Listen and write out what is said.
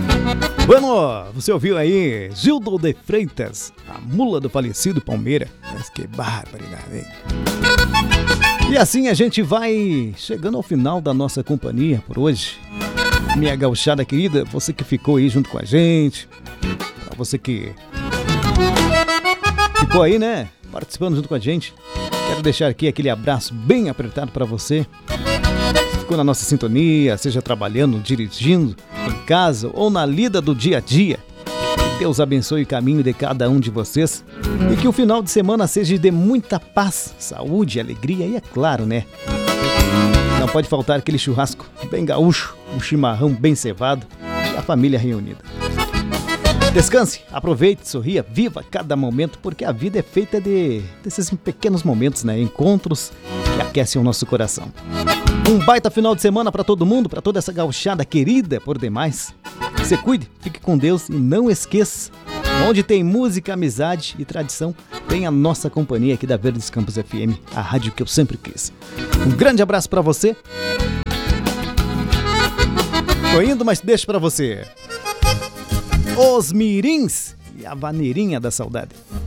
Bueno, você ouviu aí Gildo de Freitas, a mula do falecido Palmeira. Mas que barbaridade, hein? E assim a gente vai chegando ao final da nossa companhia por hoje. Minha gauchada querida, você que ficou aí junto com a gente, pra você que ficou aí, né, participando junto com a gente, quero deixar aqui aquele abraço bem apertado pra você. Ficou na nossa sintonia, seja trabalhando, dirigindo, em casa ou na lida do dia a dia. Que Deus abençoe o caminho de cada um de vocês e que o final de semana seja de muita paz, saúde, alegria e, é claro, né, não pode faltar aquele churrasco bem gaúcho, um chimarrão bem cevado e a família reunida. Descanse, aproveite, sorria, viva cada momento, porque a vida é feita desses pequenos momentos, né, encontros que aquecem o nosso coração. Um baita final de semana para todo mundo, para toda essa gauchada querida por demais. Se cuide, fique com Deus e não esqueça, onde tem música, amizade e tradição, tem a nossa companhia aqui da Verdes Campos FM, a rádio que eu sempre quis. Um grande abraço para você. Tô indo, mas deixo para você Os Mirins e a Vaneirinha da Saudade.